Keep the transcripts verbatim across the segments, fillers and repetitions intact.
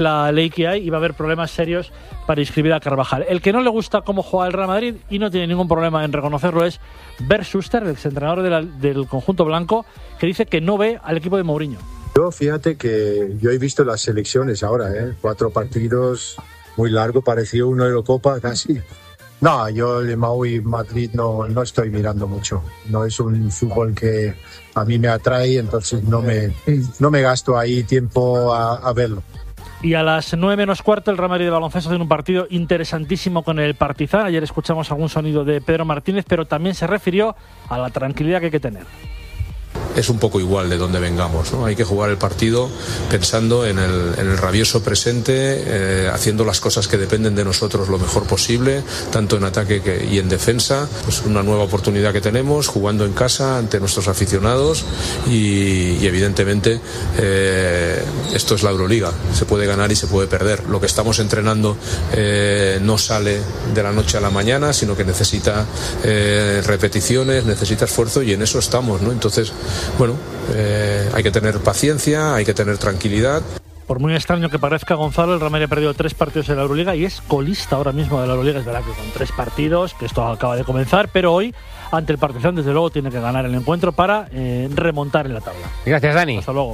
la ley que hay y va a haber problemas serios para inscribir a Carvajal. El que no le gusta cómo juega el Real Madrid y no tiene ningún problema en reconocerlo es Bernd Schuster, el exentrenador de la, del conjunto blanco, que dice que no ve al equipo de Mourinho. Yo fíjate que yo he visto las selecciones ahora, ¿eh? Cuatro partidos, muy largo, pareció uno de Eurocopa casi. No, yo de Mau y Madrid no, no estoy mirando mucho. No es un fútbol que a mí me atrae, entonces no me, no me gasto ahí tiempo a, a verlo. Y a las nueve menos cuarto el Real Madrid de baloncesto tiene un partido interesantísimo con el Partizan. Ayer escuchamos algún sonido de Pedro Martínez, pero también se refirió a la tranquilidad que hay que tener. Es un poco igual de donde vengamos, ¿no? Hay que jugar el partido pensando en el, en el rabioso presente, eh, haciendo las cosas que dependen de nosotros lo mejor posible, tanto en ataque que, y en defensa. Pues una nueva oportunidad que tenemos, jugando en casa ante nuestros aficionados y, y evidentemente eh, esto es la Euroliga, se puede ganar y se puede perder. Lo que estamos entrenando eh, no sale de la noche a la mañana, sino que necesita eh, repeticiones, necesita esfuerzo y en eso estamos, ¿no? Entonces, bueno, eh, hay que tener paciencia, hay que tener tranquilidad. Por muy extraño que parezca, Gonzalo, el Real Madrid ha perdido tres partidos en la Euroliga y es colista ahora mismo de la Euroliga. Es verdad que con tres partidos, que esto acaba de comenzar, pero hoy, ante el Partizan, desde luego tiene que ganar el encuentro para eh, remontar en la tabla. Gracias, Dani. Hasta luego.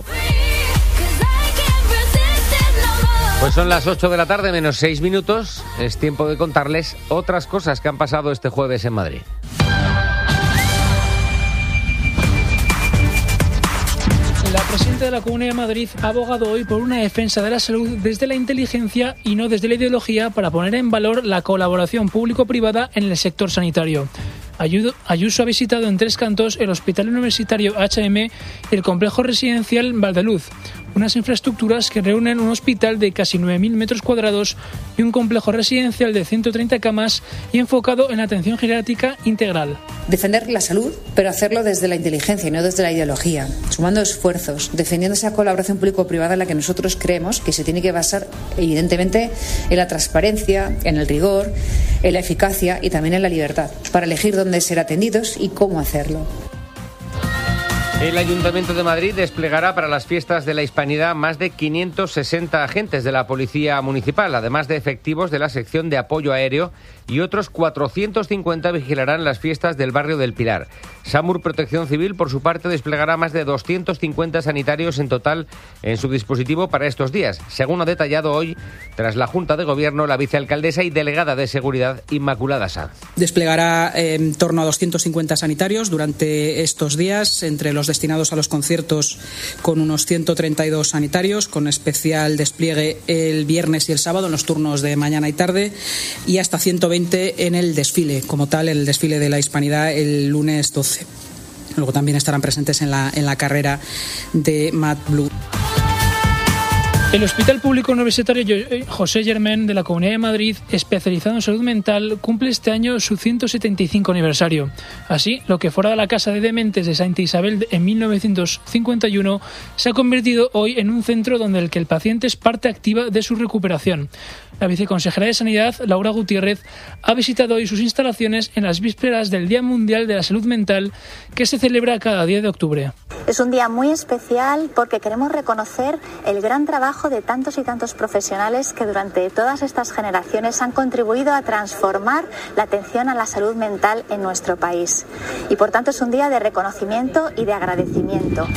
Pues son las ocho de la tarde, menos seis minutos. Es tiempo de contarles otras cosas que han pasado este jueves en Madrid. La presidenta de la Comunidad de Madrid ha abogado hoy por una defensa de la salud desde la inteligencia y no desde la ideología para poner en valor la colaboración público-privada en el sector sanitario. Ayuso ha visitado en Tres Cantos el Hospital Universitario H M y el complejo residencial Valdeluz, unas infraestructuras que reúnen un hospital de casi nueve mil metros cuadrados y un complejo residencial de ciento treinta camas y enfocado en atención geriátrica integral. Defender la salud, pero hacerlo desde la inteligencia y no desde la ideología, sumando esfuerzos, defendiendo esa colaboración público-privada en la que nosotros creemos que se tiene que basar, evidentemente, en la transparencia, en el rigor, en la eficacia y también en la libertad, para elegir dónde ser atendidos y cómo hacerlo. El Ayuntamiento de Madrid desplegará para las fiestas de la Hispanidad más de quinientos sesenta agentes de la Policía Municipal, además de efectivos de la sección de apoyo aéreo, y otros cuatrocientos cincuenta vigilarán las fiestas del barrio del Pilar. SAMUR Protección Civil, por su parte, desplegará más de doscientos cincuenta sanitarios en total en su dispositivo para estos días, según ha detallado hoy, tras la Junta de Gobierno, la vicealcaldesa y delegada de Seguridad, Inmaculada Sanz. Desplegará eh, en torno a doscientos cincuenta sanitarios durante estos días, entre los destinados a los conciertos con unos ciento treinta y dos sanitarios, con especial despliegue el viernes y el sábado en los turnos de mañana y tarde, y hasta ciento veinte en el desfile, como tal, en el desfile de la Hispanidad el lunes doce. Luego también estarán presentes en la, en la carrera de Mad Blue. El Hospital Público Universitario José Germán de la Comunidad de Madrid, especializado en salud mental, cumple este año su ciento setenta y cinco aniversario. Así, lo que fuera de la Casa de Dementes de Santa Isabel en mil novecientos cincuenta y uno se ha convertido hoy en un centro donde el que el paciente es parte activa de su recuperación. La viceconsejera de Sanidad, Laura Gutiérrez, ha visitado hoy sus instalaciones en las vísperas del Día Mundial de la Salud Mental, que se celebra cada diez de octubre. Es un día muy especial porque queremos reconocer el gran trabajo de tantos y tantos profesionales que durante todas estas generaciones han contribuido a transformar la atención a la salud mental en nuestro país. Y por tanto es un día de reconocimiento y de agradecimiento.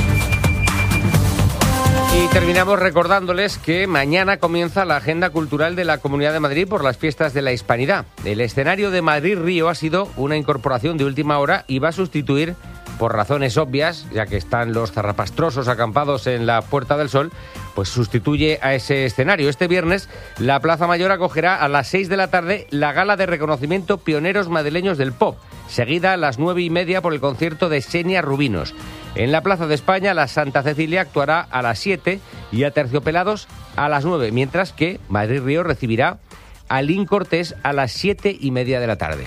Y terminamos recordándoles que mañana comienza la agenda cultural de la Comunidad de Madrid por las fiestas de la Hispanidad. El escenario de Madrid Río ha sido una incorporación de última hora y va a sustituir, por razones obvias, ya que están los zarrapastrosos acampados en la Puerta del Sol, pues sustituye a ese escenario. Este viernes la Plaza Mayor acogerá a las seis de la tarde la gala de reconocimiento Pioneros Madrileños del Pop, seguida a las nueve y media por el concierto de Xenia Rubinos. En la Plaza de España, la Santa Cecilia actuará a las siete y Aterciopelados a las nueve, mientras que Madrid Río recibirá a Lin Cortés a las siete y media de la tarde.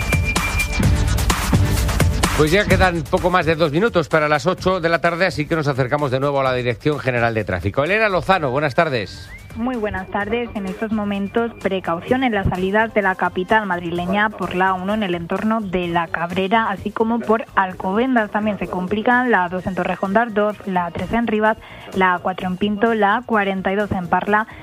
Pues ya quedan poco más de dos minutos para las ocho de la tarde, así que nos acercamos de nuevo a la Dirección General de Tráfico. Elena Lozano, buenas tardes. Muy buenas tardes. En estos momentos, precaución en las salidas de la capital madrileña por la A uno en el entorno de La Cabrera, así como por Alcobendas. También se complican la A dos en Torrejón de Ardoz, la A tres en Rivas, la A cuatro en Pinto, la A cuarenta y dos en Parla